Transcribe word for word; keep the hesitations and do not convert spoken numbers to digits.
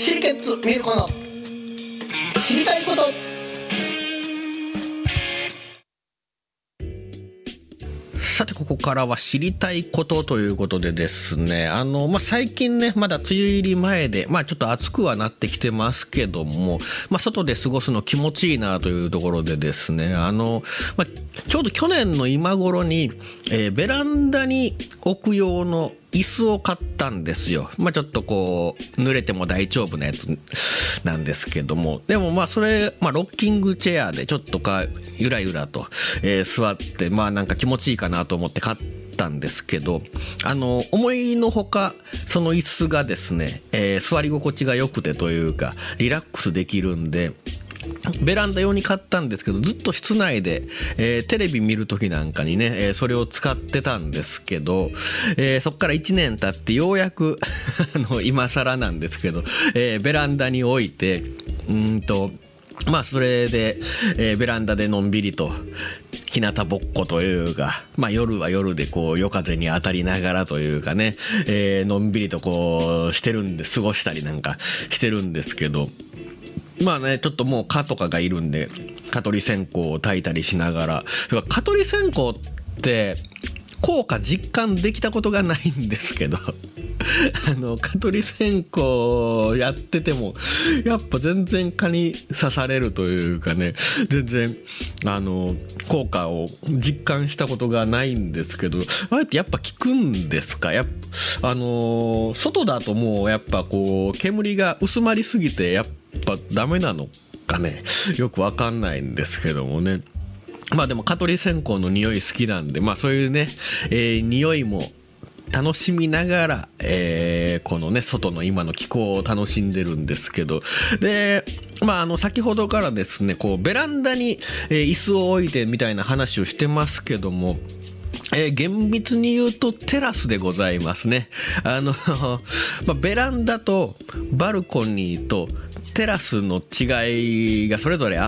シリケッツミルコの知りたいこと。さてここからは知りたいことということでですね、あの、まあ、最近ねまだ梅雨入り前で、まあ、ちょっと暑くはなってきてますけども、まあ、外で過ごすの気持ちいいなというところでですね、あの、まあ、ちょうど去年の今頃に、えー、ベランダに置く用の椅子を買ったんですよ。まあちょっとこう濡れても大丈夫なやつなんですけども、でもまあそれ、まあ、ロッキングチェアでちょっとかゆらゆらと、えー、座ってまあなんか気持ちいいかなと思って買ったんですけど、あの思いのほかその椅子がですね、えー、座り心地が良くてというかリラックスできるんで、ベランダ用に買ったんですけど、ずっと室内で、えー、テレビ見る時なんかにね、えー、それを使ってたんですけど、えー、そっからいちねん経ってようやくあの今更なんですけど、えー、ベランダに置いてうんとまあそれで、えー、ベランダでのんびりと日向ぼっこというか、まあ夜は夜でこう夜風に当たりながらというかね、えー、のんびりとこうしてるんで過ごしたりなんかしてるんですけど、まあねちょっともう蚊とかがいるんで蚊取り線香を焚いたりしながら、蚊取り線香って効果実感できたことがないんですけどあの蚊取り線香やっててもやっぱ全然蚊に刺されるというかね、全然あの効果を実感したことがないんですけど、あれってやっぱ効くんですか？やっぱあの外だともうやっぱこう煙が薄まりすぎてやっぱダメなのかね、よくわかんないんですけどもね。まあでも蚊取り線香の匂い好きなんで、まあそういうね、えー、匂いも楽しみながら、えー、このね外の今の気候を楽しんでるんですけど、でまああの先ほどからですねこうベランダに、えー、椅子を置いてみたいな話をしてますけども、えー、厳密に言うとテラスでございますね。あの、まあ、ベランダとバルコニーとテラスの違いがそれぞれあ